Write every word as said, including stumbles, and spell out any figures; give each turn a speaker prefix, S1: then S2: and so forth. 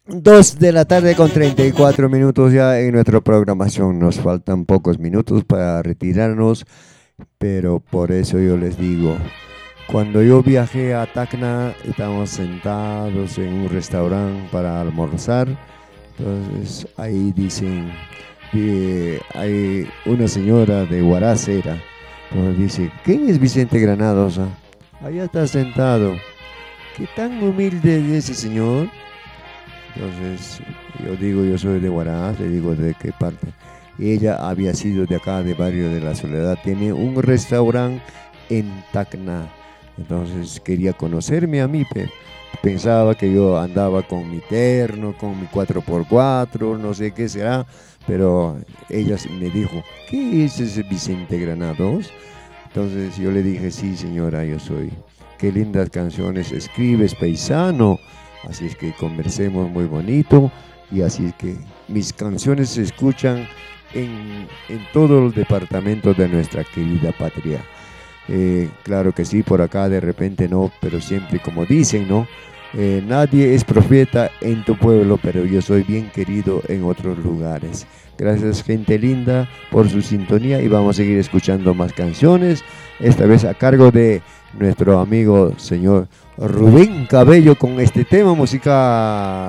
S1: Dos de la tarde con treinta y cuatro minutos ya en nuestra programación. Nos faltan pocos minutos para retirarnos, pero por eso yo les digo, cuando yo viajé a Tacna, estábamos sentados en un restaurante para almorzar. Entonces ahí dicen, eh, hay una señora de Huaraz era. Entonces dice, ¿quién es Vicente Granados? Ah, allá está sentado. ¿Qué tan humilde es ese señor? Entonces yo digo, yo soy de Huaraz, le digo de qué parte. Y ella había sido de acá, de Barrio de la Soledad, tiene un restaurante en Tacna. Entonces quería conocerme a mí, pe- pensaba que yo andaba con mi terno, con mi cuatro por cuatro, no sé qué será, pero ella me dijo, ¿qué es ese Vicente Granados? Entonces yo le dije, sí señora, yo soy. Qué lindas canciones escribes, paisano. Así es que conversemos muy bonito y así es que mis canciones se escuchan en, en todo el departamento de nuestra querida patria. Eh, claro que sí, por acá de repente no, pero siempre como dicen, ¿no? Eh, nadie es profeta en tu pueblo, pero yo soy bien querido en otros lugares. Gracias, gente linda, por su sintonía y vamos a seguir escuchando más canciones, esta vez a cargo de nuestro amigo señor Rubén Cabello con este tema musical.